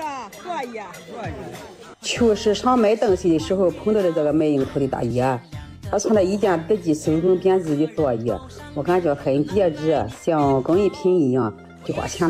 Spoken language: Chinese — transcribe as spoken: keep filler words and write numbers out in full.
可以，可以。 去市场买东西的时候碰到的这个卖樱桃的大爷，他穿了一件自己手工编织的蓑衣，我感觉很别致，像工艺品一样，就花钱。